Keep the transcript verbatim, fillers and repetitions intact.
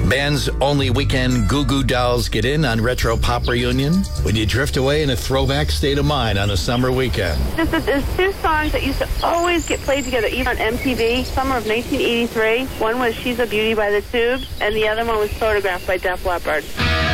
Band's only weekend Goo Goo Dolls get in on Retro Pop Reunion when you drift away in a throwback state of mind on a summer weekend. This is, there's two songs that used to always get played together, even on M T V, summer of nineteen eighty-three. One was She's a Beauty by the Tubes, and the other one was Photographed by Def Leppard.